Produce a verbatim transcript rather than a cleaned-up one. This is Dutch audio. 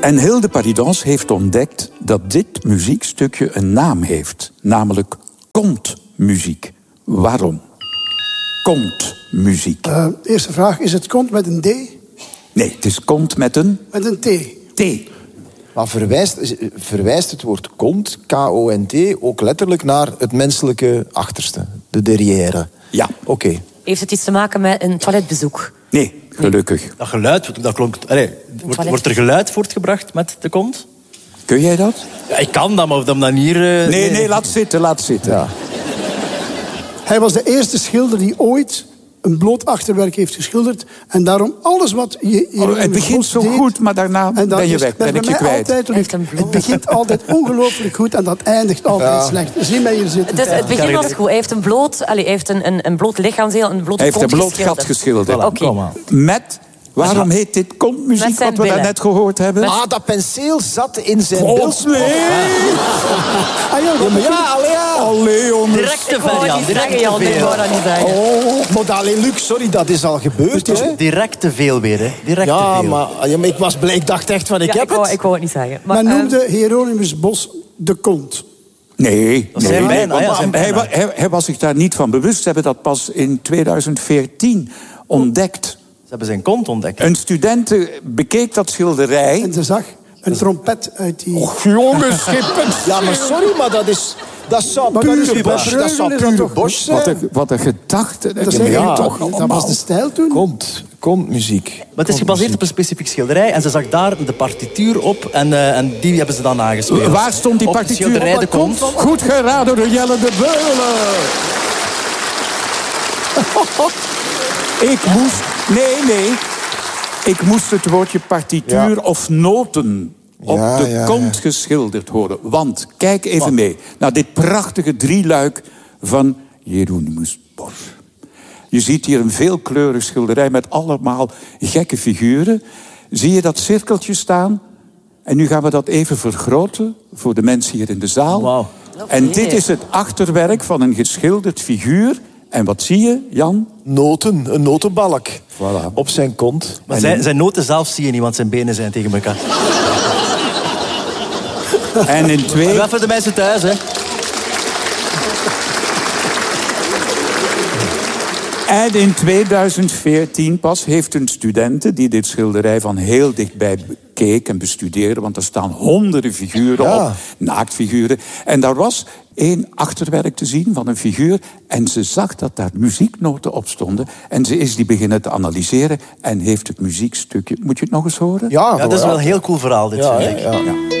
En Hilde Paridans heeft ontdekt dat dit muziekstukje een naam heeft. Namelijk kontmuziek. Waarom? Kontmuziek. Uh, eerste vraag, is het kont met een D? Nee, het is kont met een... Met een T. T. Maar verwijst, verwijst het woord kont, K O N T, ook letterlijk naar het menselijke achterste? De derrière? Ja. Oké. Okay. Heeft het iets te maken met een toiletbezoek? Nee, gelukkig. Nee. Dat geluid, dat klonk... Allez, wordt, wordt er geluid voortgebracht met de kont? Kun jij dat? Ja, ik kan dat, maar op dat manier... Uh, nee, nee, nee, laat zitten, laat zitten. Ja. Hij was de eerste schilder die ooit een bloot achterwerk heeft geschilderd. En daarom alles wat je... je oh, het begint zo deed, goed, maar daarna ben je is, weg, ben ik je kwijt. Het begint altijd ongelooflijk goed en dat eindigt altijd ja. slecht. Zie mij hier zitten. Dus het begint was goed. Hij heeft een bloot, allez, hij heeft een, een, een bloot lichaamsdeel, een blote Hij heeft een bloot geschilderd. gat geschilderd. Voilà. Okay. Met... Waarom heet dit kontmuziek, wat we daarnet gehoord hebben? Ah, dat penseel zat in zijn oh, beeld. Nee. Ah, ja, ja, allee, ja. Allee, jongens. Directe variant. Directe Jan, ik wou dat niet zeggen. Oh, maar allee, Luc, sorry, dat is al gebeurd. Dus direct te veel weer, hè. Direct ja, te veel. Maar, ja, maar ik was blij, ik dacht echt van, ik ja, heb ik wou, het. Ik wou het niet zeggen. Maar, maar uh, noemde Hieronymus Bos de kont? Nee, dat nee, zijn nee. bijna, ja, zijn bijna. Hij, hij, hij was zich daar niet van bewust. Ze hebben dat pas in tweeduizend veertien ontdekt. Ze hebben zijn kont ontdekt. Een student bekeek dat schilderij. En ze zag een trompet uit die... Och, jongens, schippen. Ja, maar sorry, maar dat is... Dat zou maar pure dat is Bosch, dat zou pure Bosch zijn. Wat een, wat een gedachte. Dat, dat, ja, toch, dat was de stijl toen. Kont, kontmuziek. Maar het is gebaseerd op een specifiek schilderij. En ze zag daar de partituur op. En, uh, en die hebben ze dan aangespeeld. Waar stond die partituur? Op het schilderij de kont. Goed geraden door Jelle de Beulen. Ik moest... Nee, nee. Ik moest het woordje partituur ja. of noten op ja, de ja, kont ja. geschilderd horen. Want, kijk even Wat? mee naar dit prachtige drieluik van Hieronymus Bos. Je ziet hier een veelkleurig schilderij met allemaal gekke figuren. Zie je dat cirkeltje staan? En nu gaan we dat even vergroten voor de mensen hier in de zaal. Wow. En dit is het achterwerk van een geschilderd figuur. En wat zie je, Jan? Noten, een notenbalk. Voilà. Op zijn kont. Maar zijn, zijn noten zelf zie je niet, want zijn benen zijn tegen elkaar. En in twee... Maar wel voor de mensen thuis, hè. En in tweeduizend veertien pas heeft een studente die dit schilderij van heel dichtbij bekeek en bestudeerde, want er staan honderden figuren ja. op, naaktfiguren. En daar was één achterwerk te zien van een figuur en ze zag dat daar muzieknoten op stonden. En ze is die beginnen te analyseren en heeft het muziekstukje... Moet je het nog eens horen? Ja, ja dat is wel een heel cool verhaal, dit ja, vind ik. Ja, ja.